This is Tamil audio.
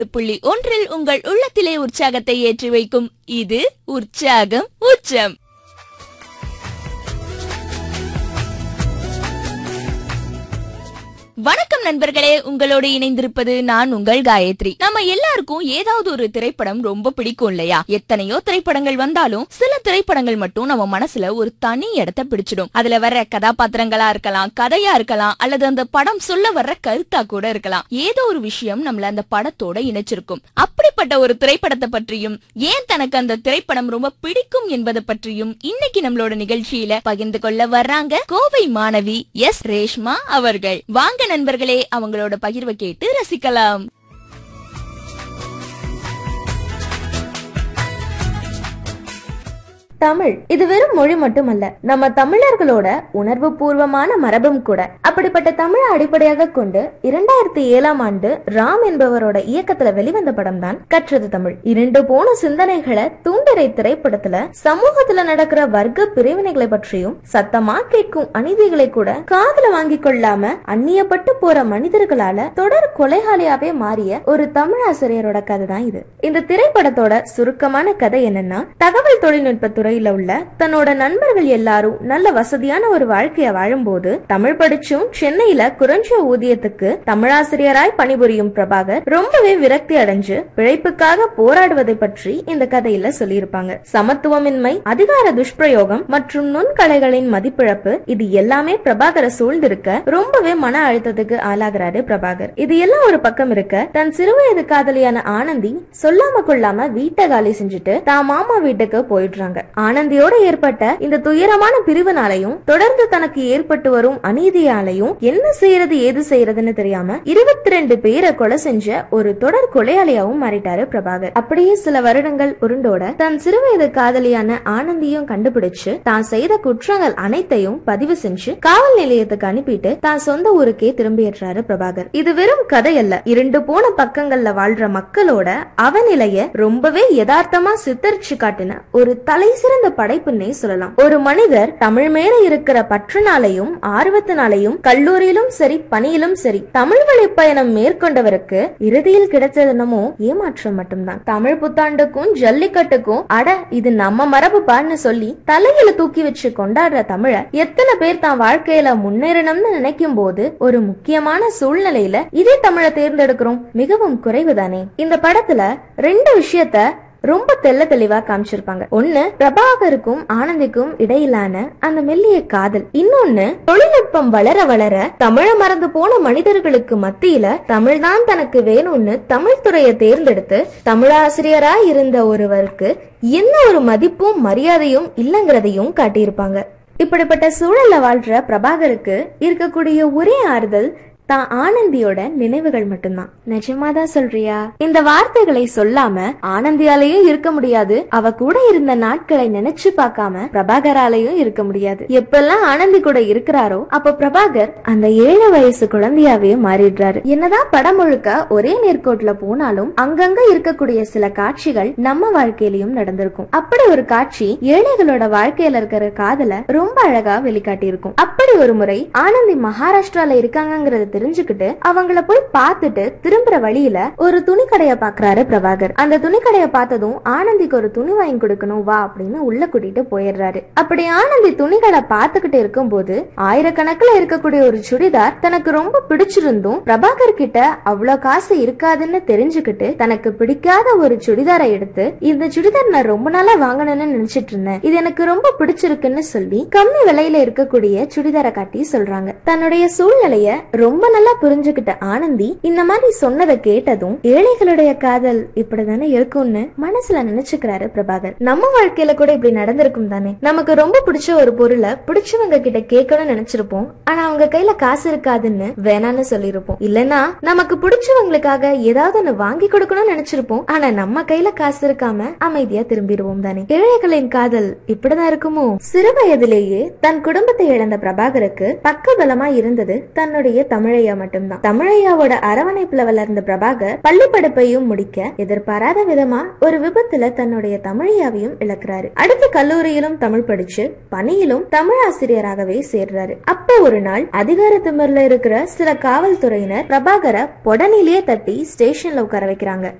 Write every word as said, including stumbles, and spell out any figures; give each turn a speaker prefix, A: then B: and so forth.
A: புள்ளி ஒன்றில் உங்கள் உள்ளத்திலே உற்சாகத்தை ஏற்றி வைக்கும் இது உற்சாகம் உச்சம். வணக்கம் நண்பர்களே, உங்களோடு இணைந்திருப்பது நான் உங்கள் காயத்ரி. நம்ம எல்லாருக்கும் ஏதாவது ஒரு திரைப்படம் ரொம்ப பிடிக்கும் இல்லையா? எத்தனையோ திரைப்படங்கள் வந்தாலும் சில திரைப்படங்கள் மட்டும் நம்ம மனசுல ஒரு தனி இடத்தை பிடிச்சிடும். அதுல வர்ற கதாபாத்திரங்களா இருக்கலாம், கதையா இருக்கலாம், அல்லது அந்த படம் சொல்ல வர்ற கருத்தா கூட இருக்கலாம். ஏதோ ஒரு விஷயம் நம்மள அந்த படத்தோட இணைச்சிருக்கும். அப்படிப்பட்ட ஒரு திரைப்படத்தை பற்றியும் ஏன் தனக்கு அந்த திரைப்படம் ரொம்ப பிடிக்கும் என்பதை பற்றியும் இன்னைக்கு நம்மளோட நிகழ்ச்சியில பகிர்ந்து கொள்ள வர்றாங்க கோவை மாணவி எஸ் ரேஷ்மா அவர்கள். வாங்க நண்பர்களே, அவங்களோட பகிர்வை கேட்டு ரசிக்கலாம்.
B: தமிழ் இது வெறும் மொழி மட்டுமல்ல, நம்ம தமிழர்களோட உணர்வு பூர்வமான மரபும் கூட. அப்படிப்பட்ட தமிழை அடிப்படையாக கொண்டு இரண்டாயிரத்தி ஏழாம் ஆண்டு ராம் என்பவரோட இயக்கத்துல வெளிவந்த படம் தான் கற்றது தமிழ். இரண்டு போன சிந்தனைகளை தூண்டரை திரைப்படத்துல சமூகத்துல நடக்கிற வர்க்க பிரிவினைகளை பற்றியும் சத்தமா கேட்கும் அநீதிகளை கூட காதுல வாங்கி கொள்ளாம அந்நியப்பட்டு போற மனிதர்களால தொடர் கொலைகாலியாவே மாறிய ஒரு தமிழ் ஆசிரியரோட கதை தான் இது. இந்த திரைப்படத்தோட சுருக்கமான கதை என்னன்னா, தகவல் தொழில்நுட்பத்துறை உள்ள தன்னோட நண்பர்கள் எல்லாரும் நல்ல வசதியான ஒரு வாழ்க்கைய வாழும்போது தமிழ் படிச்சும் சென்னையில குறைஞ்ச ஊதியத்துக்கு தமிழாசிரியராய் பணிபுரியும் பிரபாகர் ரொம்பவே விரக்தி அடைஞ்சு பிழைப்புக்காக போராடுவதை பற்றி இந்த கதையில சொல்லியிருப்பாங்க. சமத்துவமின்மை, அதிகார துஷ்பிரயோகம் மற்றும் நுண்கலைகளின் மதிப்பிழப்பு, இது எல்லாமே பிரபாகரை சூழ்ந்திருக்க ரொம்பவே மன அழுத்தத்துக்கு ஆளாகிறாரு பிரபாகர். இது எல்லாம் ஒரு பக்கம் இருக்க, தன் சிறுவயது காதலியான ஆனந்தி சொல்லாம கொள்ளாம வீட்டை காலி செஞ்சுட்டு தான் மாமா வீட்டுக்கு போயிடுறாங்க. ஆனந்தியோட ஏற்பட்ட இந்த துயரமான பிரிவினாலையும் தொடர்ந்து தனக்கு ஏற்பட்டு வரும் அநீதியாலையும் என்ன செய்யறது ஏது செய்யறதுன்னு தெரியாம இருபத்தி ரெண்டு பேரை கொலை செஞ்ச ஒரு தொடர் கொலையாளியாவும் மாறிட்டாரு பிரபாகர். அப்படியே சில வருடங்கள் உருண்டோட தன் சிறுவயது காதலியான ஆனந்தியும் கண்டுபிடிச்சு தான் செய்த குற்றங்கள் அனைத்தையும் பதிவு செஞ்சு காவல் நிலையத்துக்கு அனுப்பிட்டு தான் சொந்த ஊருக்கே திரும்பிடுறாரு பிரபாகர். இது வெறும் கதை அல்ல, இரண்டு போன பக்கங்கள்ல வாழ்ற மக்களோட அவநிலைய ரொம்பவே யதார்த்தமா சித்தரிச்சு காட்டின ஒரு தலை சிறந்த படைப்புன்னே சொல்லலாம். ஒரு மனிதர் தமிழ் மேல இருக்கிற பற்றுனாலையும் ஆர்வத்தினாலையும் கல்லூரியிலும் சரி பணியிலும் சரி தமிழ் வழி பயணம் மேற்கொண்டவருக்கு இறுதியில் கிடைச்சதுனமோ ஏமாற்றம் மட்டும்தான். தமிழ் புத்தாண்டுக்கும் ஜல்லிக்கட்டுக்கும் அட இது நம்ம மரபு பான்னு சொல்லி தலையில தூக்கி வச்சு கொண்டாடுற தமிழ எத்தனை பேர் தான் வாழ்க்கையில முன்னேறணும்னு நினைக்கும் போது ஒரு முக்கியமான சூழ்நிலையில இதே தமிழை தேர்ந்தெடுக்கிறோம் மிகவும் குறைவுதானே. இந்த படத்துல ரெண்டு விஷயத்த ரொம்ப தெல்ல தெளிவா காமிச்சிருப்பாங்க. ஒன்னு, பிரபாகருக்கும் ஆனந்திக்கும் இடையிலான அந்த மெல்லிய காதல். இன்னொன்னு, தொழில்நுட்பம் வளர வளர தமிழ மறந்து போன மனிதர்களுக்கு மத்தியில தமிழ் தான் தனக்கு வேணும்னு தமிழ் துறையை தேர்ந்தெடுத்து தமிழாசிரியரா இருந்த ஒருவருக்கு என்ன ஒரு மதிப்பும் மரியாதையும் இல்லங்கிறதையும் காட்டியிருப்பாங்க. இப்படிப்பட்ட சூழல்ல வாழ்ற பிரபாகருக்கு இருக்கக்கூடிய ஒரே ஆறுதல் தான் ஆனந்தியோட நினைவுகள் மட்டும்தான். நிஜமாதான் சொல்றியா? இந்த வார்த்தைகளை சொல்லாம ஆனந்தியாலையும் இருக்க முடியாது, அவ கூட இருந்த நாட்களை நினைச்சு பார்க்காம பிரபாகராலையும் இருக்க முடியாது. எப்பெல்லாம் ஆனந்தி கூட இருக்கிறாரோ அப்ப பிரபாகர் அந்த ஏழு வயசு குழந்தையாவே மாறிடுறாரு. என்னதான் படம் முழுக்க ஒரே நேர்கோட்டுல போனாலும் அங்கங்க இருக்கக்கூடிய சில காட்சிகள் நம்ம வாழ்க்கையிலயும் நடந்திருக்கும். அப்படி ஒரு காட்சி ஏழைகளோட வாழ்க்கையில இருக்கிற காதல ரொம்ப அழகா வெளிக்காட்டி இருக்கும். அப்படி ஒரு முறை ஆனந்தி மகாராஷ்டிரால இருக்காங்கிறது தெரிஞ்சுக்கிட்டு அவங்கள போய் பார்த்துட்டு திரும்புற வழியில ஒரு துணி கடைய பாக்குறாரு பிரபாகர். அந்த துணி கடைய பார்த்ததும் ஆனந்திக்கு ஒரு துணி வாங்கி கொடுக்கணும் வா அப்படின்னு உள்ள கூட்டிட்டு போயிடுறாரு. அப்படி ஆனந்தி துணிகளை பார்த்துக்கிட்டு இருக்கும் போது ஆயிரக்கணக்கில் இருக்கக்கூடிய ஒரு சுடிதார் தனக்கு ரொம்ப பிடிச்சிருந்தும் பிரபாகர் கிட்ட அவ்வளவு காசு இருக்காதுன்னு தெரிஞ்சுக்கிட்டு தனக்கு பிடிக்காத ஒரு சுடிதாரை எடுத்து இந்த சுடிதார் நான் ரொம்ப நாளா வாங்கணும்னு நினைச்சிட்டு இருந்தேன், இது எனக்கு ரொம்ப பிடிச்சிருக்குன்னு சொல்லி கம்மி விலையில இருக்கக்கூடிய சுடிதாரை காட்டி சொல்றாங்க. தன்னுடைய சூழ்நிலைய ரொம்ப நல்லா புரிஞ்சுக்கிட்ட ஆனந்தி இந்த மாதிரி சொன்னதை கேட்டதும் ஏழைகளுடைய காதல் இப்படிதானே இருக்கும்னு மனசுல நினைச்சுக்கிறாரு பிரபாகர். நம்ம வாழ்க்கையில கூட இப்படி நடந்திருக்கும் தானே. நமக்கு ரொம்ப பிடிச்ச ஒரு பொருளை பிடிச்சவங்க கிட்ட கேட்கணும்னு நினைச்சிருப்போம், ஆனா அவங்க கையில காசு இருக்காதுன்னு வேணான்னு சொல்லிருப்போம். இல்லன்னா நமக்கு பிடிச்சவங்களுக்காக ஏதாவது ஒண்ணு வாங்கி கொடுக்கணும்னு நினைச்சிருப்போம், ஆனா நம்ம கையில காசு இருக்காம அமைதியா திரும்பிடுவோம் தானே. ஏழைகளின் காதல் இப்படிதான் இருக்குமோ? சிறு வயதிலேயே தன் குடும்பத்தை இழந்த பிரபாகருக்கு பக்கபலமா இருந்தது தன்னுடைய தமிழ் தமிழையா மட்டும்தான். தமிழையாவோட அரவணைப்புல வளர்ந்த பிரபாகர் பள்ளி படிப்பையும் முடிக்க எதிர்பாராத விதமா ஒரு விபத்துல தன்னுடைய தமிழையாவையும் இழக்கிறாரு. அடுத்த கல்லூரியிலும் தமிழ் படிச்சு பணியிலும் தமிழ் ஆசிரியராகவே சேர்றாரு. அப்ப ஒரு நாள் அதிகார திமிர்ல இருக்கிற சில காவல்துறையினர் பிரபாகரை பொடனிலேயே தட்டி ஸ்டேஷன்ல உட்கார வைக்கிறாங்க.